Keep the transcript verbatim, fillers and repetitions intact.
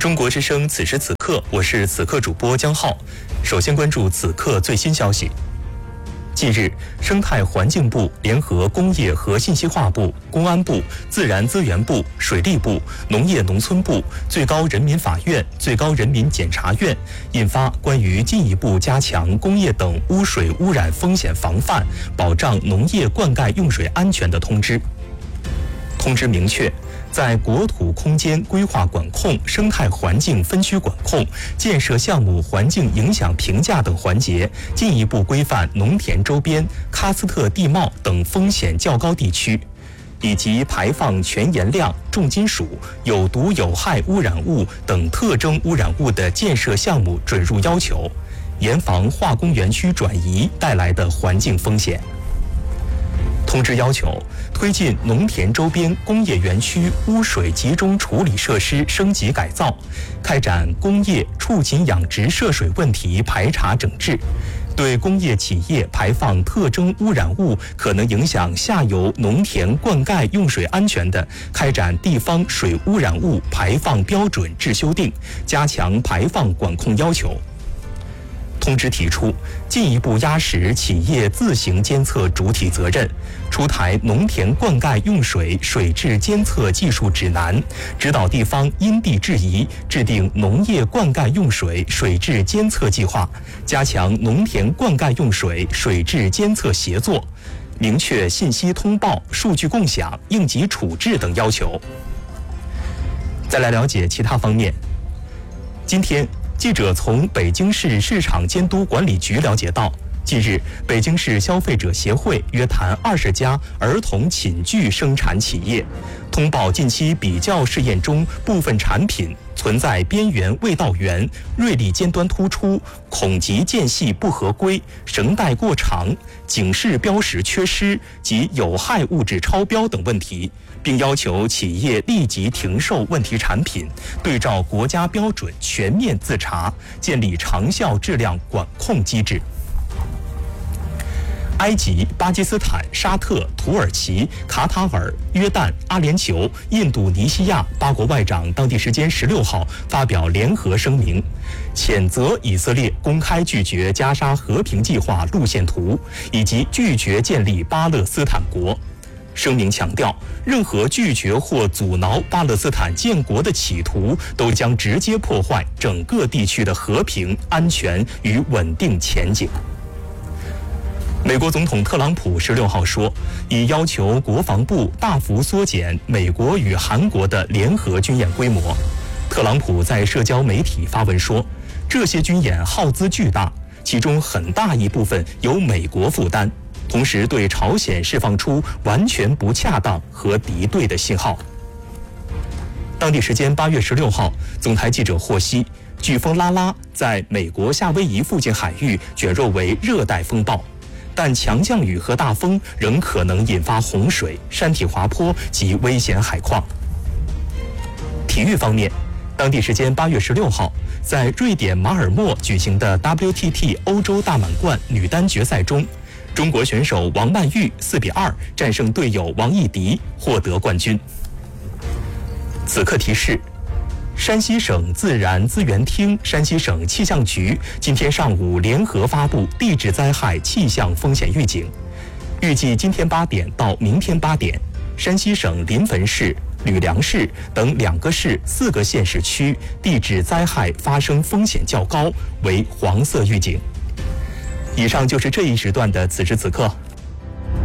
中国之声此时此刻，我是此刻主播江浩。首先关注此刻最新消息。近日，生态环境部联合工业和信息化部、公安部、自然资源部、水利部、农业农村部、最高人民法院、最高人民检察院印发关于进一步加强工业等污水污染风险防范，保障农业灌溉用水安全的通知。通知明确，在国土空间规划管控、生态环境分区管控、建设项目环境影响评价等环节，进一步规范农田周边、喀斯特地貌等风险较高地区，以及排放全盐量、重金属、有毒有害污染物等特征污染物的建设项目准入要求，严防化工园区转移带来的环境风险。通知要求，推进农田周边工业园区污水集中处理设施升级改造，开展工业畜禽养殖涉水问题排查整治，对工业企业排放特征污染物可能影响下游农田灌溉用水安全的，开展地方水污染物排放标准制修订，加强排放管控要求。通知提出，进一步压实企业自行监测主体责任，出台农田灌溉用水水质监测技术指南，指导地方因地制宜制定农业灌溉用水水质监测计划，加强农田灌溉用水水质监测协作，明确信息通报、数据共享、应急处置等要求。再来了解其他方面。今天，记者从北京市市场监督管理局了解到，近日，北京市消费者协会约谈二十家儿童寝具生产企业，通报近期比较试验中部分产品存在边缘未到圆、锐利尖端突出、孔极间隙不合规、绳带过长、警示标识缺失及有害物质超标等问题，并要求企业立即停售问题产品，对照国家标准全面自查，建立长效质量管控机制。埃及、巴基斯坦、沙特、土耳其、卡塔尔、约旦、阿联酋、印度尼西亚八国外长当地时间十六号发表联合声明，谴责以色列公开拒绝加沙和平计划路线图，以及拒绝建立巴勒斯坦国。声明强调，任何拒绝或阻挠巴勒斯坦建国的企图，都将直接破坏整个地区的和平、安全与稳定前景。美国总统特朗普十六号说，已要求国防部大幅缩减美国与韩国的联合军演规模。特朗普在社交媒体发文说，这些军演耗资巨大，其中很大一部分由美国负担，同时对朝鲜释放出完全不恰当和敌对的信号。当地时间八月十六号，总台记者获悉，飓风拉拉在美国夏威夷附近海域卷入为热带风暴，但强降雨和大风仍可能引发洪水、山体滑坡及危险海况。体育方面，当地时间八月十六号，在瑞典马尔默举行的 W T T 欧洲大满贯女单决赛中，中国选手王曼玉四比二战胜队友王艺迪，获得冠军。此刻提示，山西省自然资源厅、山西省气象局今天上午联合发布地质灾害气象风险预警，预计今天八点到明天八点，山西省临汾市、吕梁市等两个市四个县市区地质灾害发生风险较高，为黄色预警。以上就是这一时段的此时此刻，